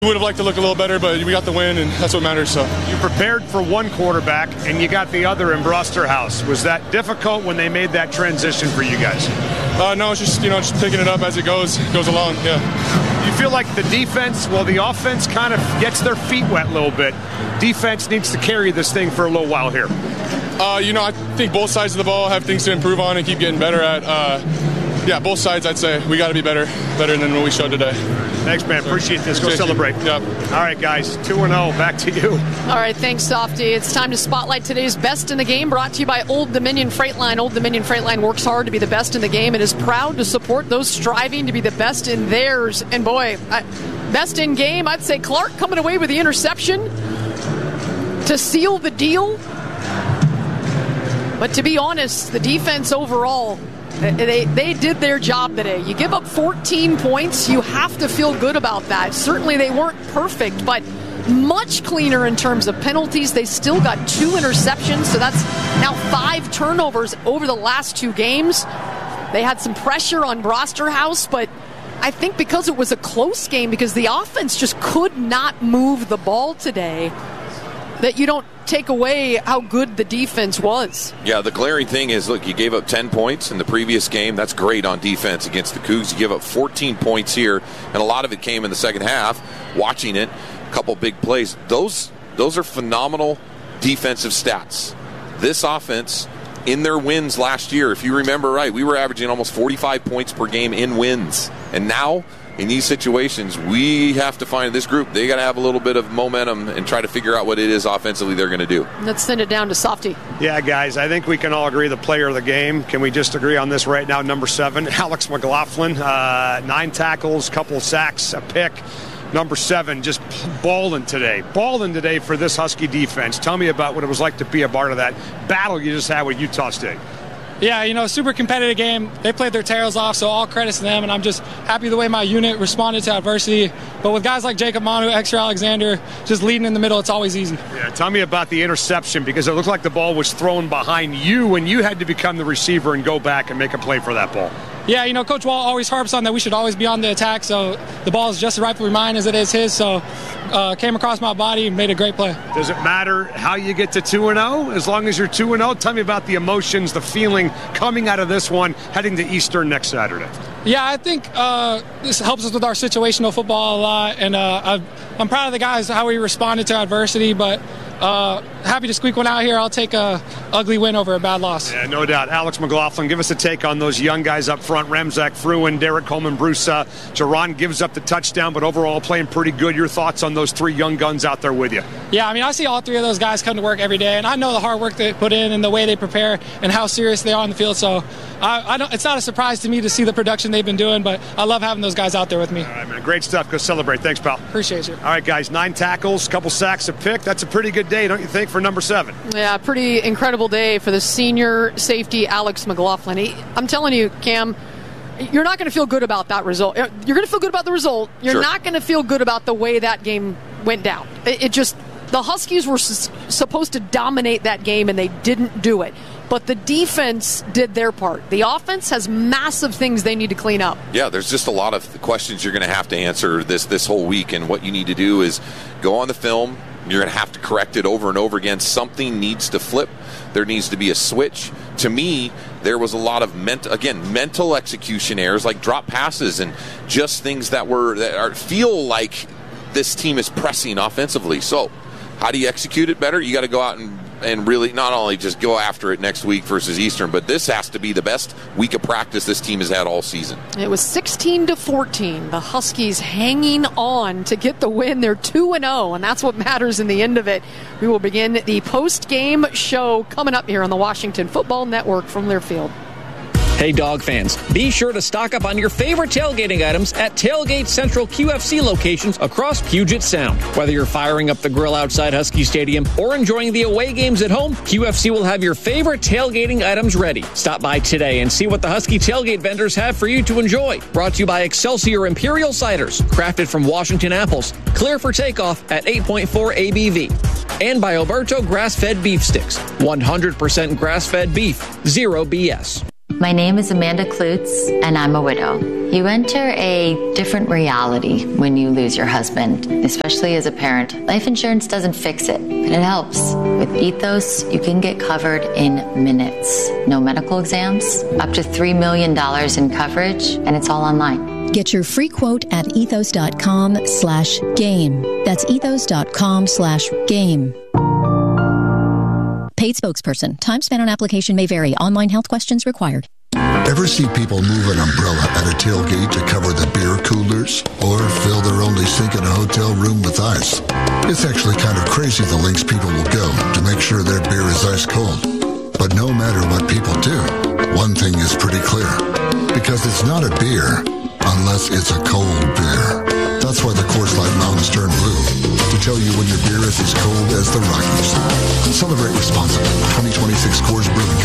We would have liked to look a little better, but we got the win, and that's what matters. So you prepared for one quarterback, and you got the other in Brosterhouse. Was that difficult when they made that transition for you guys? No, it's just just picking it up as it goes along. Yeah. You feel like the defense, the offense kind of gets their feet wet a little bit. Defense needs to carry this thing for a little while here. I think both sides of the ball have things to improve on and keep getting better at. Both sides, I'd say. We got to be better than what we showed today. Thanks, man. Appreciate this. Go celebrate. Yep. All right, guys. 2-0. Back to you. All right. Thanks, Softy. It's time to spotlight today's best in the game, brought to you by Old Dominion Freight Line. Old Dominion Freight Line works hard to be the best in the game and is proud to support those striving to be the best in theirs. And boy, best in game, I'd say Clark coming away with the interception to seal the deal. But to be honest, the defense overall, they did their job today. You give up 14 points, you have to feel good about that. Certainly they weren't perfect, but much cleaner in terms of penalties. They still got 2 interceptions, so that's now 5 turnovers over the last 2 games. They had some pressure on Brosterhouse, but I think because it was a close game, because the offense just could not move the ball today, that you don't take away how good the defense was. Yeah, the glaring thing is, look, you gave up 10 points in the previous game. That's great on defense against the Cougs. You give up 14 points here, and a lot of it came in the second half. Watching it, a couple big plays. Those are phenomenal defensive stats. This offense, in their wins last year, if you remember right, we were averaging almost 45 points per game in wins. And now, in these situations, we have to find this group. They got to have a little bit of momentum and try to figure out what it is offensively they're going to do. Let's send it down to Softy. Yeah, guys, I think we can all agree the player of the game. Can we just agree on this right now? Number 7, Alex McLaughlin, 9 tackles, couple sacks, a pick. Number 7, just balling today for this Husky defense. Tell me about what it was like to be a part of that battle you just had with Utah State. Yeah, super competitive game. They played their tails off, so all credits to them, and I'm just happy the way my unit responded to adversity. But with guys like Jacob Manu, Extra Alexander, just leading in the middle, it's always easy. Yeah, tell me about the interception, because it looked like the ball was thrown behind you, and you had to become the receiver and go back and make a play for that ball. Yeah, Coach Wall always harps on that we should always be on the attack, so the ball is just as rightfully mine as it is his, so came across my body and made a great play. Does it matter how you get to 2-0? As long as you're 2-0, tell me about the emotions, the feeling coming out of this one, heading to Eastern next Saturday. Yeah, I think this helps us with our situational football a lot, and I'm proud of the guys, how we responded to adversity, but happy to squeak one out here. I'll take a ugly win over a bad loss. Yeah, no doubt. Alex McLaughlin, give us a take on those young guys up front. Remzak Fruin, Derek Coleman, Bruce. Jaron gives up the touchdown, but overall playing pretty good. Your thoughts on those 3 young guns out there with you? Yeah, I see all 3 of those guys come to work every day, and I know the hard work they put in and the way they prepare and how serious they are on the field. So it's not a surprise to me to see the production they've been doing, but I love having those guys out there with me. All right, man. Great stuff. Go celebrate. Thanks, pal. Appreciate you. All right, guys. 9 tackles, couple sacks, a pick. That's a pretty good day, don't you think, for number 7? Yeah, pretty incredible day for the senior safety, Alex McLaughlin. I'm telling you, Cam, you're not going to feel good about that result. You're going to feel good about the result. You're not going to feel good about the way that game went down. The Huskies were supposed to dominate that game, and they didn't do it. But the defense did their part. The offense has massive things they need to clean up. Yeah, there's just a lot of questions you're going to have to answer this whole week, and what you need to do is go on the film. You're going to have to correct it over and over again. Something needs to flip. There needs to be a switch. To me, there was a lot of mental execution errors, like drop passes and just things that feel like this team is pressing offensively. So how do you execute it better? You got to go out and really not only just go after it next week versus Eastern, but this has to be the best week of practice this team has had all season. It was 16-14. The Huskies hanging on to get the win. They're 2-0, and that's what matters in the end of it. We will begin the post-game show coming up here on the Washington Football Network from Learfield. Hey, Dog fans, be sure to stock up on your favorite tailgating items at Tailgate Central QFC locations across Puget Sound. Whether you're firing up the grill outside Husky Stadium or enjoying the away games at home, QFC will have your favorite tailgating items ready. Stop by today and see what the Husky tailgate vendors have for you to enjoy. Brought to you by Excelsior Imperial Ciders, crafted from Washington apples, clear for takeoff at 8.4 ABV. And by Alberto Grass-Fed Beef Sticks, 100% grass-fed beef, zero BS. My name is Amanda Klutz, and I'm a widow. You enter a different reality when you lose your husband, especially as a parent. Life insurance doesn't fix it, but it helps. With Ethos, you can get covered in minutes. No medical exams, up to $3 million in coverage, and it's all online. Get your free quote at ethos.com/game. That's ethos.com/game. Paid spokesperson. Time spent on application may vary. Online health questions required. Ever see people move an umbrella at a tailgate to cover the beer coolers? Or fill their only sink in a hotel room with ice? It's actually kind of crazy the lengths people will go to make sure their beer is ice cold. But no matter what people do, one thing is pretty clear. Because it's not a beer unless it's a cold beer. That's why the Coors Light Mountains turn blue, to tell you when your beer is as cold as the Rockies. Celebrate responsibly. 2026 Coors Brewing